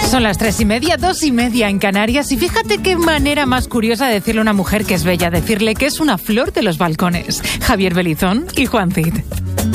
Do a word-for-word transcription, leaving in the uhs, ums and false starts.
Son las tres y media, dos y media en Canarias y fíjate qué manera más curiosa de decirle a una mujer que es bella, decirle que es una flor de los balcones. Javier Belizón y Juan Cid.